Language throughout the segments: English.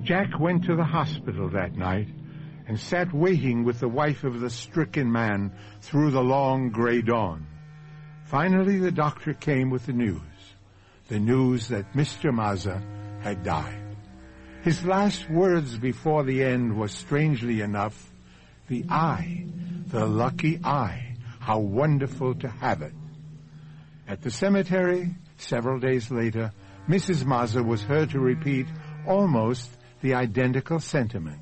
Jack went to the hospital that night and sat waiting with the wife of the stricken man through the long gray dawn. Finally, the doctor came with the news that Mr. Mazza had died. His last words before the end was, strangely enough, the eye, the lucky eye, how wonderful to have it. At the cemetery, several days later, Mrs. Mazza was heard to repeat almost the identical sentiment.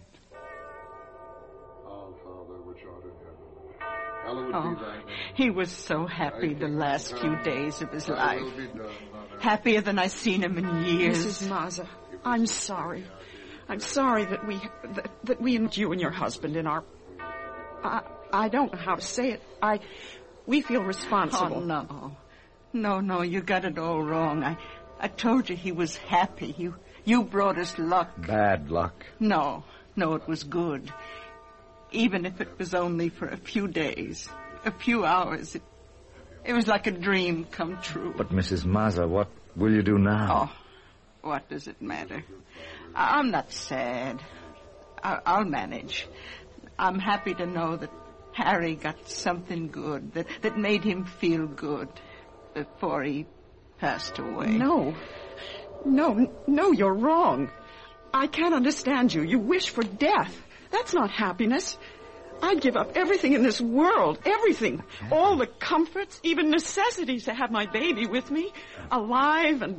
Our Father, which art in heaven, hallowed be thy name. He was so happy the last few days of his life. Happier than I've seen him in years. Mrs. Mazza, I'm sorry. I'm sorry that we and you and your husband in our... I don't know how to say it. We feel responsible. Oh, no, you got it all wrong. I told you he was happy. You brought us luck. Bad luck. No, it was good. Even if it was only for a few days, a few hours. It was like a dream come true. But, Mrs. Mazza, what will you do now? Oh, what does it matter? I'm not sad. I'll manage. I'm happy to know that Harry got something good, that made him feel good before he passed away. No, you're wrong. I can't understand you. You wish for death. That's not happiness. I'd give up everything in this world, everything. All the comforts, even necessities to have my baby with me, alive and